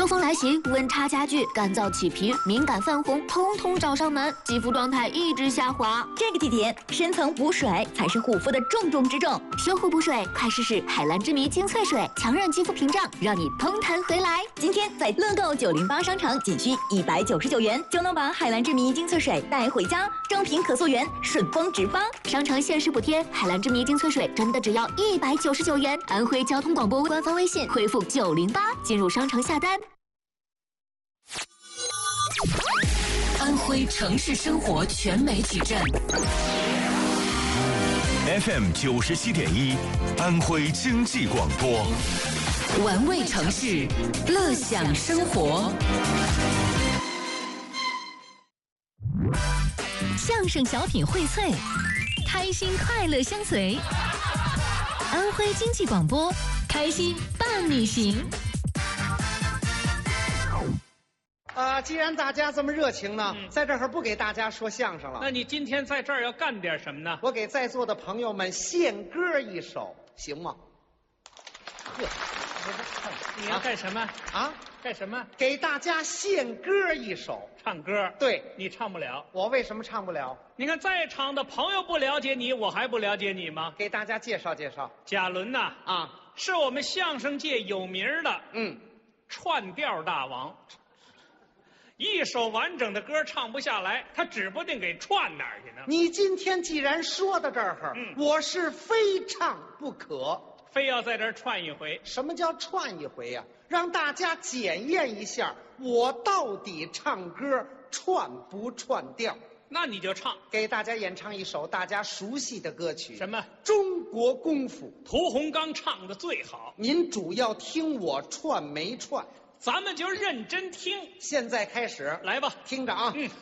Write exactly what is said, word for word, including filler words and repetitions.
秋风来袭，温差加剧，干燥起皮、敏感泛红，通通找上门，肌肤状态一直下滑。 这个季节，深层补水才是护肤的重中之重。 修护补水，快试试海蓝之谜精粹水，强韧肌肤屏障，让你嘭弹回来。 今天在乐购九零八商城，仅需一百九十九元就能把海蓝之谜精粹水带回家，正品可溯源，顺丰直发。 商城限时补贴，海蓝之谜精粹水真的只要一百九十九元。安徽交通广播官方微信回复九零八进入商城下单。 安徽城市生活全媒体站 F M 九十七点一，安徽经济广播， 玩味城市，乐享生活。相声小品荟萃，开心快乐相随。安徽经济广播，开心伴你行。 啊、呃，既然大家这么热情呢，嗯、在这儿不给大家说相声了。 那你今天在这儿要干点什么呢？ 我给在座的朋友们献歌一首，行吗？呵， 你要干什么啊？ 干什么？ 给大家献歌一首， 唱歌。 对， 你唱不了。 我为什么唱不了？ 你看在场的朋友不了解你，我还不了解你吗？ 给大家介绍介绍。 贾伦呐， 啊， 是我们相声界有名的， 嗯， 串调大王。一首完整的歌唱不下来，他指不定给串哪儿去呢。 你今天既然说到这儿，嗯，我是非唱不可， 非要在这儿串一回。 什么叫串一回呀、啊？让大家检验一下，我到底唱歌串不串调？ 那你就唱， 给大家演唱一首大家熟悉的歌曲。 什么？ 中国功夫， 屠洪刚唱的最好。 您主要听我串没串？ 咱们就认真听。 现在开始， 来吧， 听着啊。 嗯。